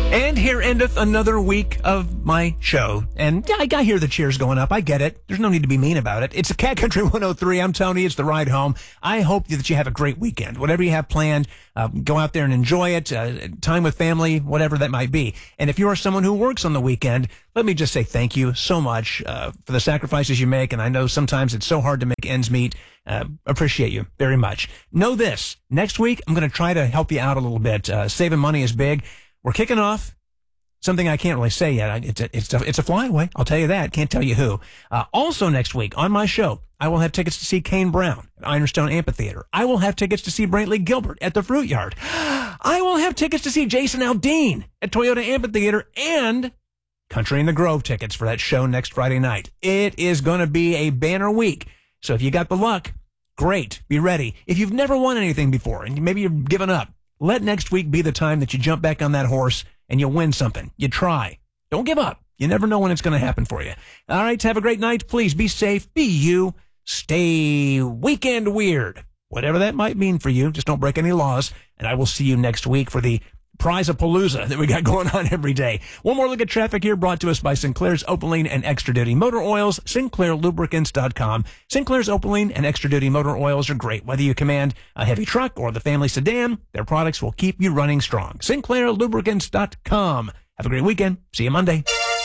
And here endeth another week of my show. And yeah, I hear the cheers going up. I get it. There's no need to be mean about it. It's a Cat Country 103. I'm Tony. It's the ride home. I hope that you have a great weekend. Whatever you have planned, go out there and enjoy it. Time with family, whatever that might be. And if you are someone who works on the weekend, let me just say thank you so much for the sacrifices you make. And I know sometimes it's so hard to make ends meet. Appreciate you very much. Know this. Next week, I'm going to try to help you out a little bit. Saving money is big. We're kicking off something I can't really say yet. It's a flyaway. I'll tell you that. Can't tell you who. Also next week on my show, I will have tickets to see Kane Brown at Ironstone Amphitheater. I will have tickets to see Brantley Gilbert at the Fruit Yard. I will have tickets to see Jason Aldean at Toyota Amphitheater and Country in the Grove tickets for that show next Friday night. It is going to be a banner week. So if you got the luck, great. Be ready. If you've never won anything before and maybe you've given up, let next week be the time that you jump back on that horse and you win something. You try. Don't give up. You never know when it's going to happen for you. All right, have a great night. Please be safe. Be you. Stay weekend weird. Whatever that might mean for you. Just don't break any laws. And I will see you next week for the Prize-a-Palooza that we got going on every day. One more look at traffic here brought to us by Sinclair's Opaline and Extra Duty Motor Oils, SinclairLubricants.com. Sinclair's Opaline and Extra Duty Motor Oils are great. Whether you command a heavy truck or the family sedan, their products will keep you running strong. SinclairLubricants.com. Have a great weekend. See you Monday.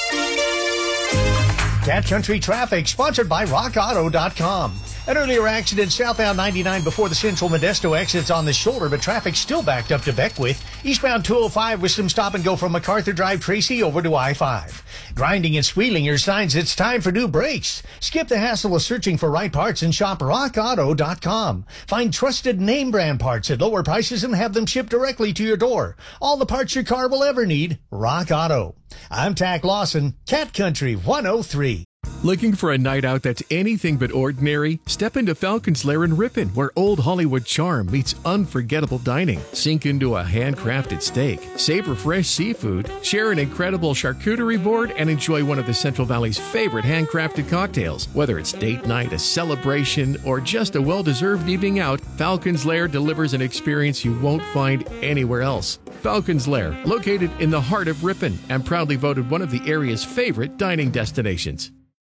Cat Country Traffic, sponsored by RockAuto.com. An earlier accident southbound 99 before the Central Modesto exits on the shoulder, but traffic still backed up to Beckwith. Eastbound 205 with some stop and go from MacArthur Drive Tracy over to I-5. Grinding and squealing are signs it's time for new brakes. Skip the hassle of searching for right parts and shop RockAuto.com. Find trusted name brand parts at lower prices and have them shipped directly to your door. All the parts your car will ever need. Rock Auto. I'm Tack Lawson, Cat Country 103. Looking for a night out that's anything but ordinary? Step into Falcon's Lair in Ripon, where old Hollywood charm meets unforgettable dining. Sink into a handcrafted steak, savor fresh seafood, share an incredible charcuterie board, and enjoy one of the Central Valley's favorite handcrafted cocktails. Whether it's date night, a celebration, or just a well-deserved evening out, Falcon's Lair delivers an experience you won't find anywhere else. Falcon's Lair, located in the heart of Ripon, and proudly voted one of the area's favorite dining destinations.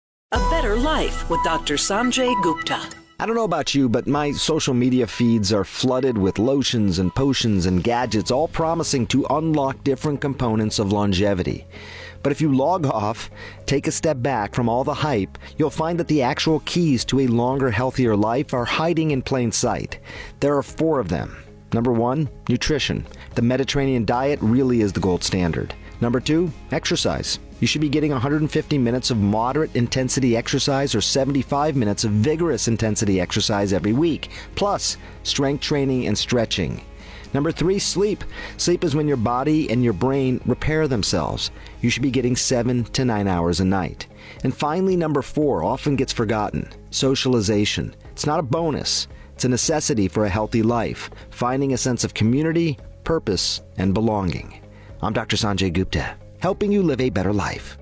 A Better Life with Dr. Sanjay Gupta. I don't know about you, but my social media feeds are flooded with lotions and potions and gadgets, all promising to unlock different components of longevity. But if you log off, take a step back from all the hype, you'll find that the actual keys to a longer, healthier life are hiding in plain sight. There are 4 of them. Number 1, nutrition. The Mediterranean diet really is the gold standard. Number 2, exercise. You should be getting 150 minutes of moderate intensity exercise or 75 minutes of vigorous intensity exercise every week, plus strength training and stretching. Number 3, sleep. Sleep is when your body and your brain repair themselves. You should be getting 7 to 9 hours a night. And finally, number 4 often gets forgotten. Socialization. It's not a bonus. It's a necessity for a healthy life, finding a sense of community, purpose, and belonging. I'm Dr. Sanjay Gupta, helping you live a better life.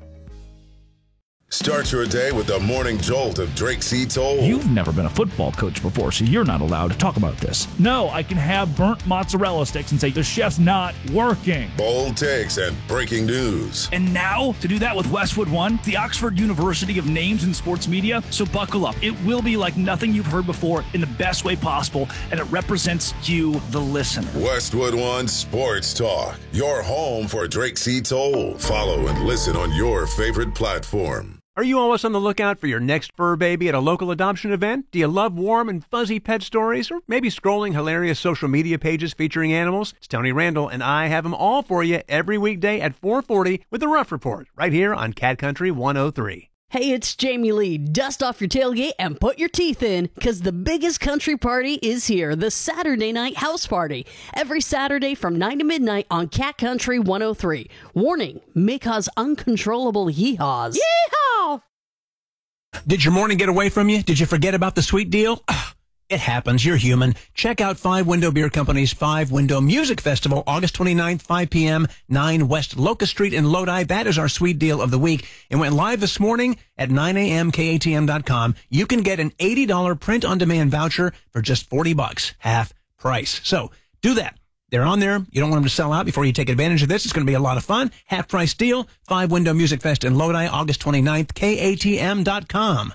Start your day with the morning jolt of Drake C. Toll. You've never been a football coach before, so you're not allowed to talk about this. No, I can have burnt mozzarella sticks and say the chef's not working. Bold takes and breaking news. And now, to do that with Westwood One, the Oxford University of Names in Sports Media. So buckle up. It will be like nothing you've heard before in the best way possible, and it represents you, the listener. Westwood One Sports Talk, your home for Drake C. Toll. Follow and listen on your favorite platform. Are you always on the lookout for your next fur baby at a local adoption event? Do you love warm and fuzzy pet stories? Or maybe scrolling hilarious social media pages featuring animals? It's Tony Randall, and I have them all for you every weekday at 4:40 with the Rough Report, right here on Cat Country 103. Hey, it's Jamie Lee. Dust off your tailgate and put your teeth in, because the biggest country party is here, the Saturday Night House Party. Every Saturday from 9 to midnight on Cat Country 103. Warning, may cause uncontrollable yeehaws. Yeehaw! Did your morning get away from you? Did you forget about the sweet deal? It happens. You're human. Check out Five Window Beer Company's Five Window Music Festival, August 29th, 5 p.m., 9 West Locust Street in Lodi. That is our sweet deal of the week. It went live this morning at 9 a.m. KATM.com. You can get an $80 print-on-demand voucher for just $40, half price. So do that. They're on there. You don't want them to sell out before you take advantage of this. It's going to be a lot of fun. Half price deal. 5 Window Music Fest in Lodi, August 29th. KATM.com.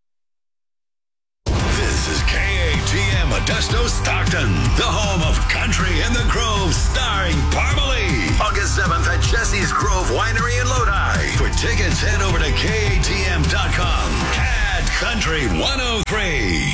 This is KATM Modesto Stockton, the home of Country in the Grove, starring Parmalee. August 7th at Jesse's Grove Winery in Lodi. For tickets, head over to KATM.com. CAD Country 103.